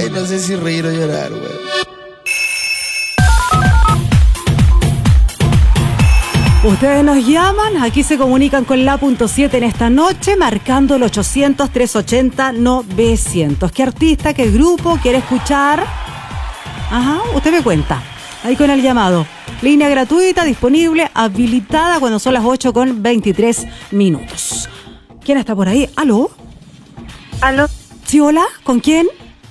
que no sé si reír o llorar, weón. Ustedes nos llaman, aquí se comunican con la .7 en esta noche, marcando el 800-380-900. ¿Qué artista, qué grupo quiere escuchar? Ajá, usted me cuenta. Ahí con el llamado. Línea gratuita, disponible, habilitada cuando son las 8:23. ¿Quién está por ahí? ¿Aló? ¿Aló? ¿Sí, hola? ¿Con quién?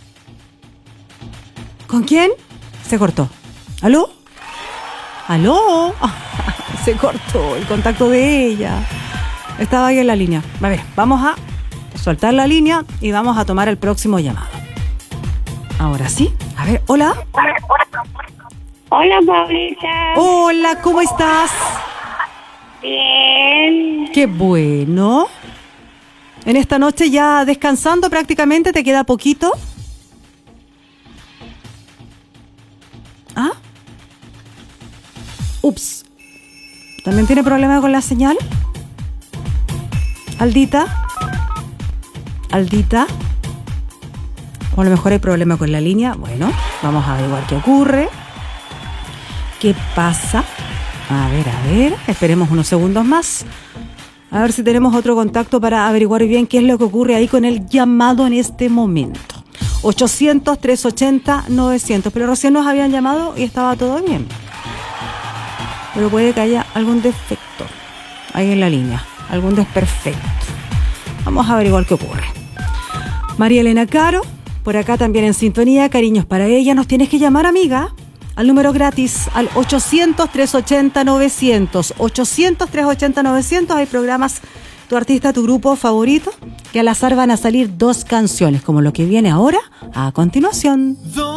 ¿Con quién? Se cortó. ¿Aló? ¿Aló? Se cortó el contacto de ella. Estaba ahí en la línea. A ver, vamos a soltar la línea y vamos a tomar el próximo llamado. Ahora sí. A ver, hola. Hola, Paulita. Hola, ¿cómo estás? Bien. Qué bueno. En esta noche ya descansando prácticamente, ¿te queda poquito? ¿Ah? Ups. ¿También tiene problema con la señal? ¿Aldita? ¿Aldita? O a lo mejor hay problema con la línea. Bueno, vamos a averiguar qué ocurre. ¿Qué pasa? A ver. Esperemos unos segundos más. A ver si tenemos otro contacto para averiguar bien qué es lo que ocurre ahí con el llamado en este momento. 800-380-900. Pero recién nos habían llamado y estaba todo bien. Pero puede que haya algún defecto ahí en la línea, algún desperfecto. Vamos a averiguar qué ocurre. María Elena Caro, por acá también en sintonía, cariños para ella. Nos tienes que llamar, amiga, al número gratis, al 800-380-900. 800-380-900, hay programas, tu artista, tu grupo favorito, que al azar van a salir 2 canciones, como lo que viene ahora, a continuación.